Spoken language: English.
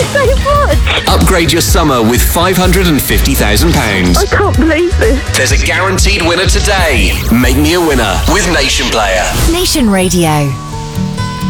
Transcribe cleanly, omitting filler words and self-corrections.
so much. Upgrade your summer with £550,000. I can't believe this. There's a guaranteed winner today. Make me a winner with Nation Player. Nation Radio.